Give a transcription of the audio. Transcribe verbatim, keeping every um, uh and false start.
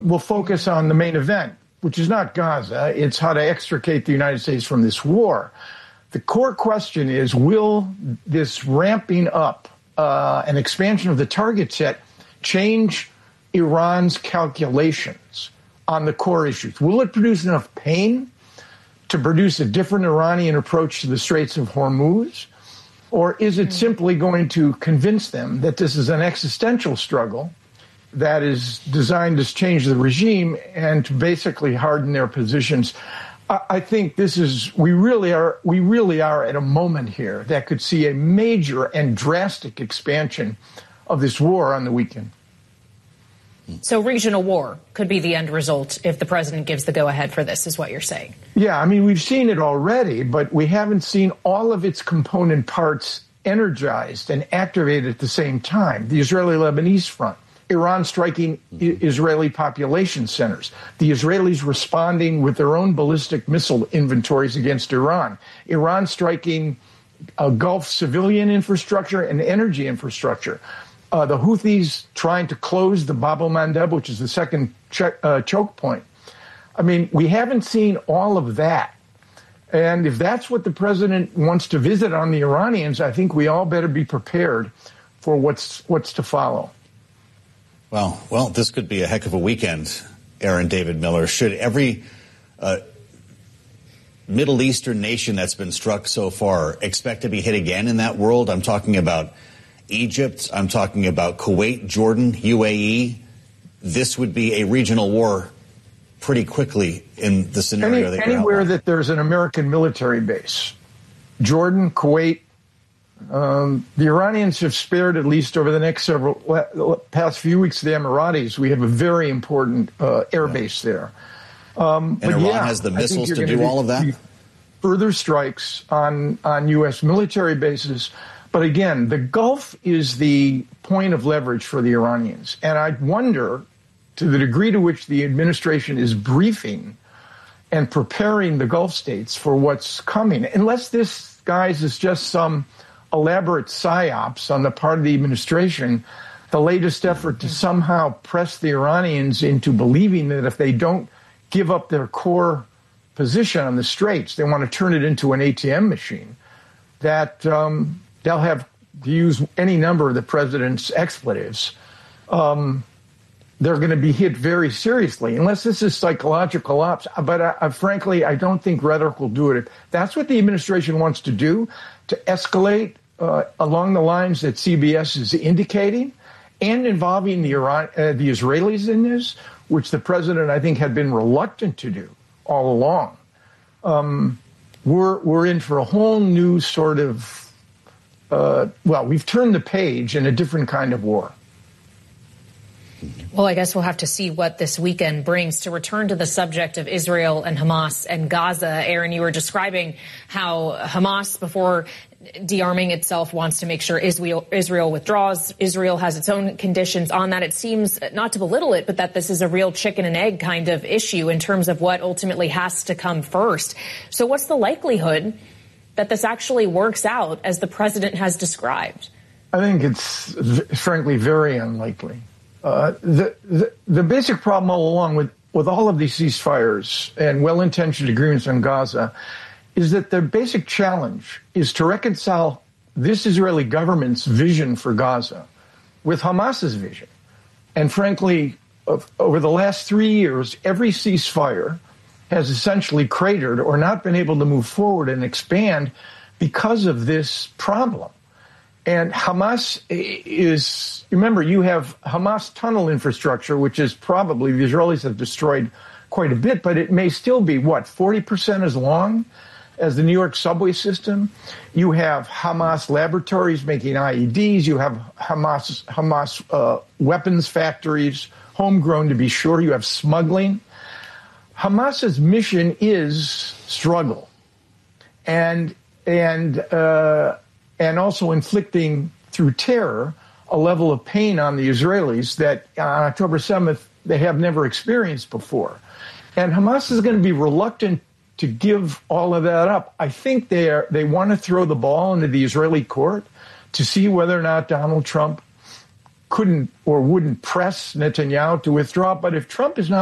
will focus on the main event, which is not Gaza. It's how to extricate the United States from this war. The core question is, will this ramping up uh, an expansion of the target set change Iran's calculations on the core issues? Will it produce enough pain to produce a different Iranian approach to the Straits of Hormuz? Or is it simply going to convince them that this is an existential struggle that is designed to change the regime and to basically harden their positions? I think this is, we really are, we really are at a moment here that could see a major and drastic expansion of this war on the weekend. So regional war could be the end result if the president gives the go-ahead for this, is what you're saying. Yeah, I mean, we've seen it already, but we haven't seen all of its component parts energized and activated at the same time. The Israeli-Lebanese front, Iran striking mm-hmm. Israeli population centers, the Israelis responding with their own ballistic missile inventories against Iran, Iran striking uh, Gulf civilian infrastructure and energy infrastructure, uh, the Houthis trying to close the Bab el-Mandeb, which is the second ch- uh, choke point. I mean, we haven't seen all of that. And if that's what the president wants to visit on the Iranians, I think we all better be prepared for what's what's to follow. Well, well, this could be a heck of a weekend, Aaron David Miller. Should every uh, Middle Eastern nation that's been struck so far expect to be hit again in that world? I'm talking about Egypt. I'm talking about Kuwait, Jordan, U A E. This would be a regional war pretty quickly in the scenario Any, that you're Anywhere outlining. that there's an American military base. Jordan, Kuwait. Um, the Iranians have spared, at least over the next several past few weeks, the Emiratis. We have a very important uh, air yeah. base there. Um, and but Iran yeah, has the missiles to do be, all of that? Further strikes on, on U S military bases. But again, the Gulf is the point of leverage for the Iranians. And I wonder, to the degree to which the administration is briefing and preparing the Gulf states for what's coming, unless this, guys, is just some elaborate psyops on the part of the administration, the latest effort to somehow press the Iranians into believing that if they don't give up their core position on the Straits, they want to turn it into an A T M machine, that um, they'll have to use any number of the president's expletives. Um, they're going to be hit very seriously, unless this is psychological ops. But I, I, frankly, I don't think rhetoric will do it. If that's what the administration wants to do, to escalate uh, along the lines that C B S is indicating, and involving the Iran, uh, the Israelis in this, which the president, I think, had been reluctant to do all along, um, we're we're in for a whole new sort of, uh, well, we've turned the page in a different kind of war. Well, I guess we'll have to see what this weekend brings. To return to the subject of Israel and Hamas and Gaza, Aaron, you were describing how Hamas, before de-arming itself, wants to make sure Israel, Israel withdraws. Israel has its own conditions on that. It seems, not to belittle it, but that this is a real chicken and egg kind of issue in terms of what ultimately has to come first. So what's the likelihood that this actually works out as the president has described? I think it's, frankly, very unlikely. Uh, the, the the basic problem all along with, with all of these ceasefires and well-intentioned agreements on Gaza is that the basic challenge is to reconcile this Israeli government's vision for Gaza with Hamas's vision. And frankly, of, over the last three years, every ceasefire has essentially cratered or not been able to move forward and expand because of this problem. And Hamas is, remember, you have Hamas tunnel infrastructure, which is probably, the Israelis have destroyed quite a bit, but it may still be, what, forty percent as long as the New York subway system? You have Hamas laboratories making I E Ds. You have Hamas, Hamas uh, weapons factories, homegrown to be sure. You have smuggling. Hamas's mission is struggle. And, and, uh, and also inflicting through terror a level of pain on the Israelis that on October seventh they have never experienced before. And Hamas is going to be reluctant to give all of that up. I think they are, they want to throw the ball into the Israeli court to see whether or not Donald Trump couldn't or wouldn't press Netanyahu to withdraw. But if Trump is not